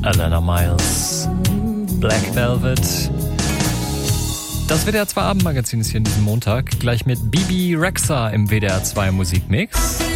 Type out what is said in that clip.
Alana Miles, Black Velvet. Das WDR 2 Abendmagazin ist hier diesen Montag, gleich mit Bibi Rexha im WDR 2 Musikmix.